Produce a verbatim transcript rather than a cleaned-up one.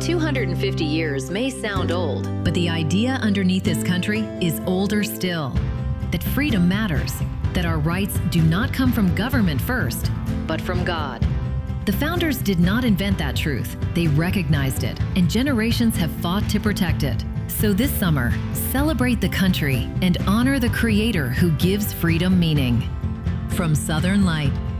two hundred fifty years may sound old, But the idea underneath this country is older still. That freedom matters, that our rights do not come from government first, but from God. The founders did not invent that truth. They recognized it, and generations have fought to protect it. So this summer, celebrate the country and honor the Creator who gives freedom meaning. From Southern Light,